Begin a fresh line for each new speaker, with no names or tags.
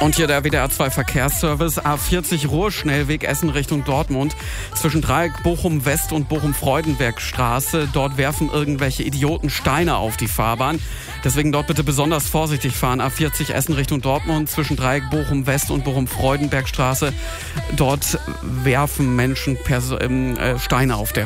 Und hier der WDR 2 Verkehrsservice. A40 Ruhrschnellweg Essen Richtung Dortmund. Zwischen Dreieck Bochum West und Bochum-Freudenberg-Straße. Dort werfen irgendwelche Idioten Steine auf die Fahrbahn. Deswegen dort bitte besonders vorsichtig fahren. A40 Essen Richtung Dortmund. Zwischen Dreieck Bochum West und Bochum-Freudenberg-Straße. Dort werfen Menschen Steine auf der